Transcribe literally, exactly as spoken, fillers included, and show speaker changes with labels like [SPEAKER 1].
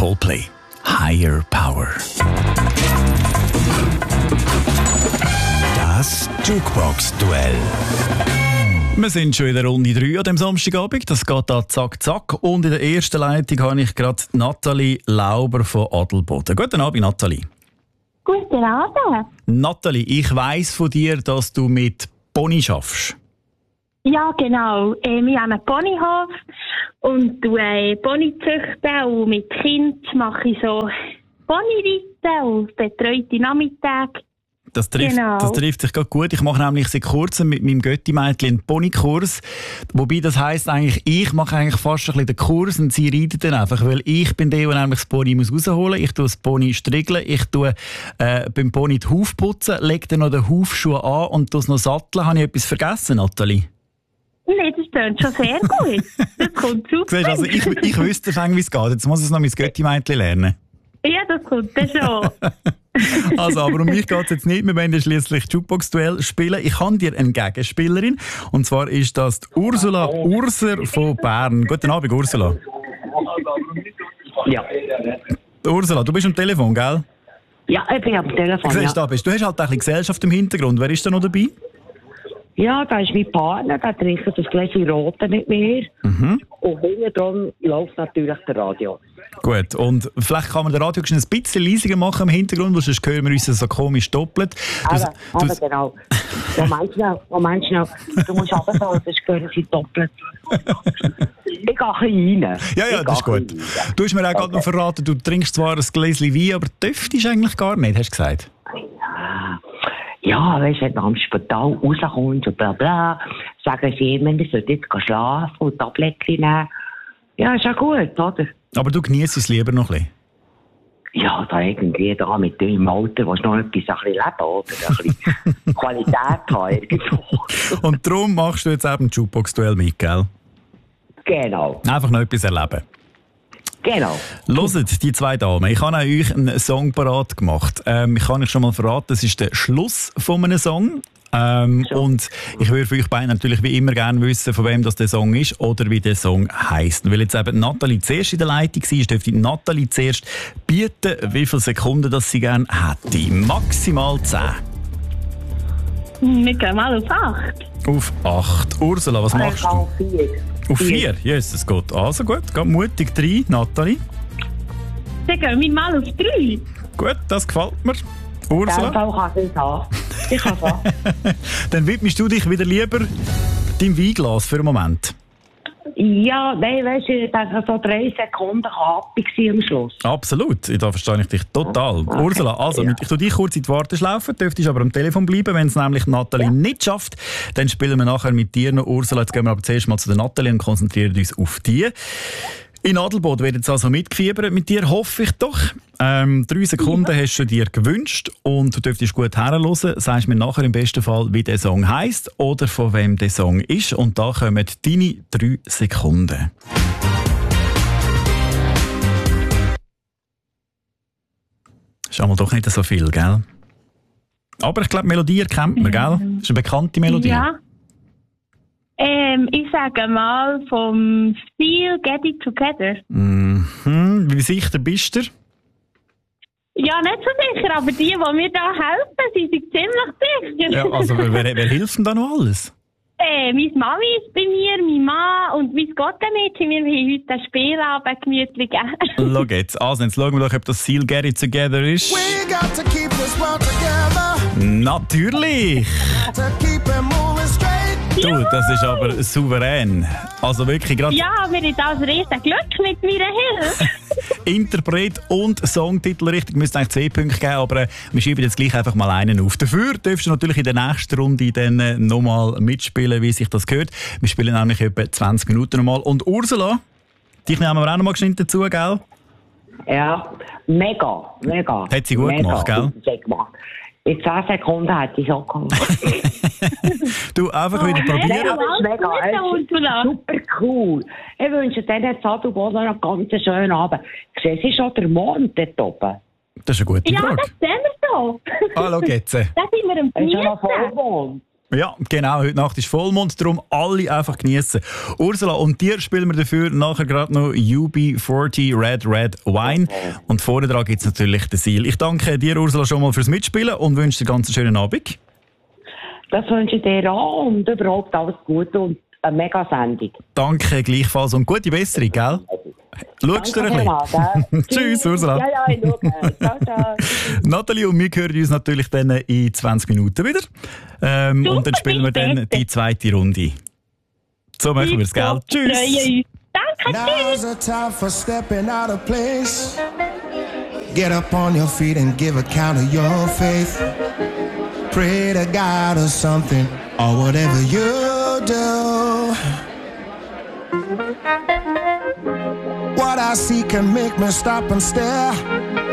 [SPEAKER 1] Coldplay. Higher Power.
[SPEAKER 2] Das Jukebox-Duell.
[SPEAKER 1] Wir sind schon in der Runde drei an diesem Samstagabend. Das geht da zack, zack. Und in der ersten Leitung habe ich gerade Nathalie Lauber von Adelboden. Guten Abend, Nathalie.
[SPEAKER 3] Guten Abend.
[SPEAKER 1] Nathalie, ich weiss von dir, dass du mit Pony arbeitest.
[SPEAKER 3] Ja, genau. Äh, wir haben einen Ponyhof und du äh, Pony züchten und mit Kind mache ich so Ponyreiten und betreute Nachmittage.
[SPEAKER 1] Das trifft,
[SPEAKER 3] Genau.
[SPEAKER 1] das trifft sich gerade gut. Ich mache nämlich seit kurzem mit meinem Götti-Mädchen einen Ponykurs. Wobei das heisst eigentlich, ich mache eigentlich fast ein bisschen den Kurs und sie reiten dann einfach. Weil ich bin der, der nämlich das Pony muss rausholen muss. Ich tue das Pony striegeln, ich tue äh, beim Pony die Huf putzen, lege dann noch den Hufschuh an und tue es noch satteln. Habe ich etwas vergessen, Nathalie?
[SPEAKER 3] Nein, das klingt schon sehr gut. Das kommt super.
[SPEAKER 1] Siehst, also ich, ich wüsste schon, wie es geht. Jetzt muss ich es noch mein Götti-Mädchen lernen.
[SPEAKER 3] Ja, das kommt dann schon.
[SPEAKER 1] Also, aber um mich geht es jetzt nicht. Wir wollen schliesslich Jukebox-Duell spielen. Ich habe dir eine Gegenspielerin. Und zwar ist das die Ursula Urser von Bern. Guten Abend, Ursula.
[SPEAKER 4] Ja.
[SPEAKER 1] Ursula, du bist am Telefon, gell?
[SPEAKER 4] Ja, ich bin am Telefon.
[SPEAKER 1] Du,
[SPEAKER 4] Ja.
[SPEAKER 1] siehst, da bist. Du hast halt ein bisschen Gesellschaft im Hintergrund. Wer ist da noch dabei?
[SPEAKER 4] ja, da ist mein Partner, der trinkt das Gläschen Rote mit mir.
[SPEAKER 1] Mhm.
[SPEAKER 4] Und hinten dran läuft natürlich der Radio.
[SPEAKER 1] Gut, und vielleicht kann man den Radio ein bisschen leiser machen im Hintergrund, weil sonst hören wir uns so komisch doppelt. Du,
[SPEAKER 4] Aber,
[SPEAKER 1] du,
[SPEAKER 4] aber genau. Moment schnell, Moment schnell. Du musst runterfallen, sonst hören sie doppelt. Ich gehe ein bisschen rein.
[SPEAKER 1] ja, ja,
[SPEAKER 4] Ich
[SPEAKER 1] das ist
[SPEAKER 4] gehe
[SPEAKER 1] gut.
[SPEAKER 4] ein bisschen rein.
[SPEAKER 1] Du hast mir auch
[SPEAKER 4] Okay.
[SPEAKER 1] gerade noch verraten, du trinkst zwar ein Gläschen Wein, aber dürftest eigentlich gar nicht, hast du gesagt.
[SPEAKER 4] Ja, weißt du, wenn du am Spital rauskommst und bla bla, sagen sie immer, wir sollten jetzt schlafen und Tablettchen nehmen. Ja, ist ja gut, oder?
[SPEAKER 1] Aber du genießt es lieber noch ein bisschen.
[SPEAKER 4] Ja, da irgendwie da mit dem im Alter, willst du noch etwas ein bisschen leben, oder? Ein bisschen Qualität haben irgendwo.
[SPEAKER 1] Und darum machst du jetzt eben das Jukebox-Duell mit, gell?
[SPEAKER 4] Genau,
[SPEAKER 1] Einfach noch etwas erleben.
[SPEAKER 4] genau.
[SPEAKER 1] Hört, die zwei Damen, ich habe euch einen Song parat gemacht. Ähm, ich kann euch schon mal verraten, das ist der Schluss von einem Song. Ähm,
[SPEAKER 4] So.
[SPEAKER 1] Und ich würde für euch beide natürlich wie immer gerne wissen, von wem das der Song ist oder wie der Song heisst. Weil jetzt eben Nathalie zuerst in der Leitung war, dürfte Nathalie zuerst bieten, wie viele Sekunden das sie gerne hätte. Maximal zehn.
[SPEAKER 3] Wir gehen mal auf acht.
[SPEAKER 1] Auf acht. Ursula, was machst du?
[SPEAKER 4] Auf vier.
[SPEAKER 1] Auf vier? Jesus Gott. Also gut, geht mutig rein, Nathalie.
[SPEAKER 3] Dann gehen wir mal auf drei.
[SPEAKER 1] Gut, das gefällt mir.
[SPEAKER 4] In
[SPEAKER 1] Ursula?
[SPEAKER 4] dem Fall kann ich es haben. Ich kann es haben.
[SPEAKER 1] Dann widmest du dich wieder lieber deinem Weinglas für einen Moment.
[SPEAKER 4] Ja, nein, weißt du, ich denke, so drei Sekunden kann happy sein am Schluss.
[SPEAKER 1] Absolut, da verstehe ich dich total.
[SPEAKER 4] Okay.
[SPEAKER 1] Ursula, also
[SPEAKER 4] Ja.
[SPEAKER 1] ich tue dich kurz in die Warteschlaufe, dürftest aber am Telefon bleiben. Wenn es nämlich Nathalie nicht schafft, dann spielen wir nachher mit dir noch. Ursula, jetzt gehen wir aber zuerst mal zu der Nathalie und konzentrieren uns auf die. In Adelboden wird jetzt also mitgefiebert mit dir, hoffe ich doch. Ähm, drei Sekunden hast du dir gewünscht und du dürftest gut herhören. Sagst mir nachher im besten Fall, wie der Song heisst oder von wem der Song ist. Und da kommen deine drei Sekunden. Ist einmal doch nicht so viel, gell? Aber ich glaube, die Melodie erkennt man, gell? Das ist eine bekannte Melodie.
[SPEAKER 3] Ja. Ähm, ich sage mal vom Stil Get It Together.
[SPEAKER 1] Mhm. Wie sicher bist du?
[SPEAKER 3] Ja, nicht so sicher, aber die, die mir da helfen, die sind ziemlich sicher.
[SPEAKER 1] Ja, also wer, wer, wer hilft denn da noch alles?
[SPEAKER 3] äh, meine Mami ist bei mir, mein Mann und mein Gottemädchen. Wir haben heute ein Spielabend gemütlich.
[SPEAKER 1] Schau jetzt. Also, jetzt schauen wir doch, ob das Ziel Get It Together ist.
[SPEAKER 5] We got to keep this world together,
[SPEAKER 1] Natürlich!
[SPEAKER 5] to keep it moving straight.
[SPEAKER 1] Du, das ist aber souverän. Also wirklich gerade
[SPEAKER 3] Ja, wir haben das riesen Glück mit meiner Hilfe.
[SPEAKER 1] Interpret und Songtitel richtig. Müsste eigentlich zwei Punkte geben, aber äh, wir schieben jetzt gleich einfach mal einen auf. Dafür dürfst du natürlich in der nächsten Runde dann äh, nochmal mitspielen, wie sich das gehört. Wir spielen nämlich etwa zwanzig Minuten nochmal. Und Ursula, dich nehmen wir auch nochmal geschnitten dazu, gell?
[SPEAKER 4] Ja, mega, mega.
[SPEAKER 1] Hat sie gut
[SPEAKER 4] mega.
[SPEAKER 1] gemacht, gell?
[SPEAKER 4] Sehr gemacht. In zehn Sekunden hat sie es auch gemacht.
[SPEAKER 1] Du, einfach wieder
[SPEAKER 3] hey,
[SPEAKER 1] probieren.
[SPEAKER 4] Ja, das ist mega.
[SPEAKER 3] Alles Gute,
[SPEAKER 4] Es ist
[SPEAKER 3] Ursula.
[SPEAKER 4] super cool. Ich wünsche dir jetzt Adelboden einen ganz schönen Abend. Siehst du schon den Mond dort oben?
[SPEAKER 1] Das ist eine gute
[SPEAKER 3] Ja,
[SPEAKER 1] Frage.
[SPEAKER 3] das sehen wir so.
[SPEAKER 1] Ah, schau jetzt.
[SPEAKER 3] Da sind wir am
[SPEAKER 4] Es ist schon mal
[SPEAKER 3] Geniessen.
[SPEAKER 4] Vollmond.
[SPEAKER 1] Ja, genau. Heute Nacht ist Vollmond, darum alle einfach genießen. Ursula, und dir spielen wir dafür nachher gerade noch U B vierzig Red Red Wine. Und vorne dran gibt es natürlich den Seal. Ich danke dir, Ursula, schon mal fürs Mitspielen und wünsche dir ganz einen schönen Abend.
[SPEAKER 4] Das wünsche ich dir auch und überhaupt alles Gute und eine mega Sendung.
[SPEAKER 1] Danke, gleichfalls. Und gute Besserung, gell? Schaust du ein bisschen? Tschüss, Ursula.
[SPEAKER 4] Ja, ja, ich schaue. Ciao, ciao.
[SPEAKER 1] Nathalie und wir hören uns natürlich dann in zwanzig Minuten wieder. Ähm, und dann spielen wir dann die zweite Runde. So machen wir es, gell? Tschüss.
[SPEAKER 3] Danke,
[SPEAKER 5] Now's the time for stepping out of place. Get up on your feet and give account of your faith. Pray to God or something, or whatever you do. What I see can make me stop and stare.